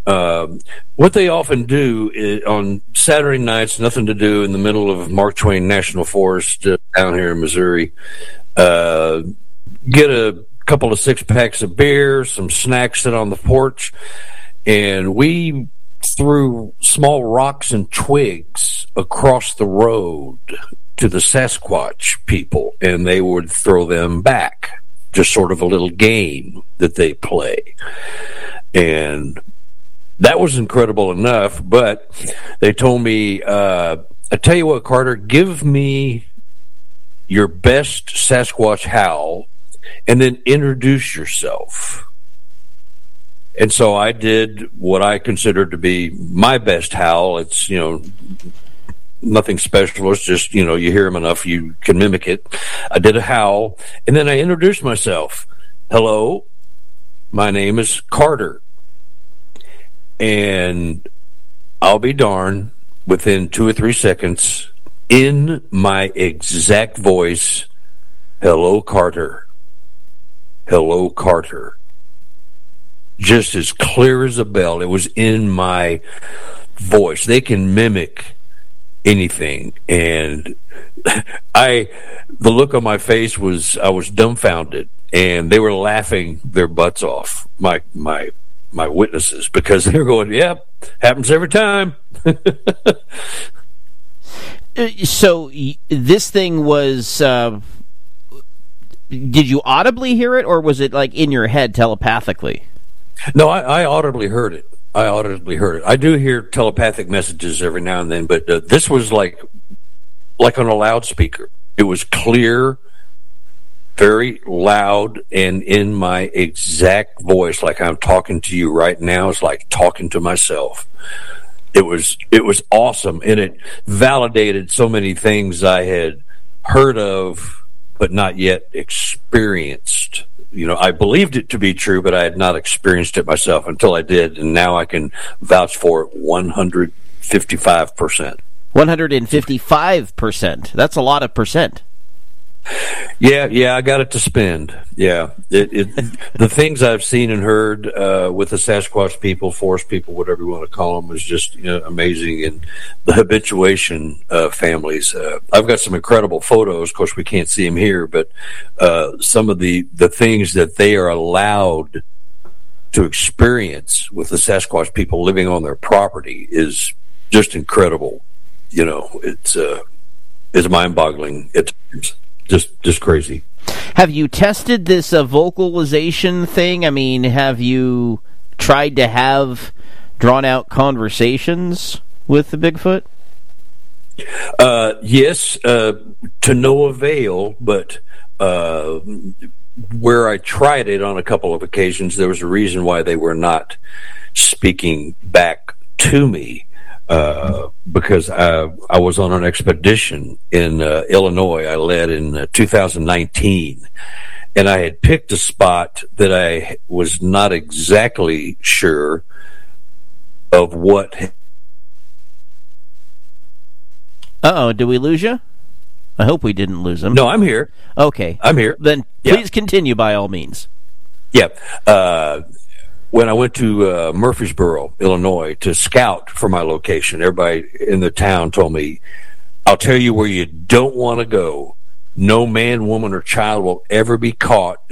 What they often do is, on Saturday nights, nothing to do in the middle of Mark Twain National Forest down here in Missouri, get a couple of 6-packs of beer, some snacks, sit on the porch, and we threw small rocks and twigs across the road to the Sasquatch people, and they would throw them back. Just sort of a little game that they play. And that was incredible enough, but they told me, I tell you what, Carter, give me your best Sasquatch howl and then introduce yourself. And so I did what I considered to be my best howl. It's, nothing special. It's just, you hear him enough, you can mimic it. I did a howl, and then I introduced myself. Hello, my name is Carter. And I'll be darned, within 2 or 3 seconds, in my exact voice, hello, Carter. Hello, Carter. Just as clear as a bell. It was in my voice. They can mimic anything. And the look on my face was, I was dumbfounded, and they were laughing their butts off, my witnesses, because they were going, yep, happens every time. So this thing was, did you audibly hear it, or was it like in your head telepathically? No, I audibly heard it. I do hear telepathic messages every now and then, but this was like on a loudspeaker. It was clear, very loud, and in my exact voice, like I'm talking to you right now. It's like talking to myself. It was awesome, and it validated so many things I had heard of but not yet experienced. I believed it to be true, but I had not experienced it myself until I did, and now I can vouch for it 155%. 155%. That's a lot of percent. Yeah, I got it to spend. Yeah, the things I've seen and heard with the Sasquatch people, forest people, whatever you want to call them, was just amazing. And the habituation families. I've got some incredible photos. Of course, we can't see them here, but some of the things that they are allowed to experience with the Sasquatch people living on their property is just incredible. It's mind-boggling. It's just crazy. Have you tested this vocalization thing? I mean, have you tried to have drawn-out conversations with the Bigfoot? Yes, to no avail, but where I tried it on a couple of occasions, there was a reason why they were not speaking back to me. Because I was on an expedition in Illinois. I led in 2019, and I had picked a spot that I was not exactly sure of what. Uh-oh, did we lose you? I hope we didn't lose him. No, I'm here. Okay. I'm here. Then please continue by all means. Yeah. When I went to Murfreesboro, Illinois, to scout for my location, everybody in the town told me, I'll tell you where you don't want to go. No man, woman, or child will ever be caught